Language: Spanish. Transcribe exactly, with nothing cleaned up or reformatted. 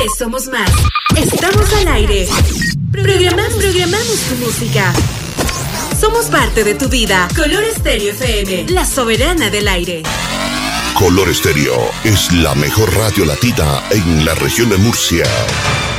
Somos más. Estamos al aire. Programamos, programamos tu música. Somos parte de tu vida. Color Estéreo F M, la soberana del aire. Color Estéreo es la mejor radio latina en la región de Murcia.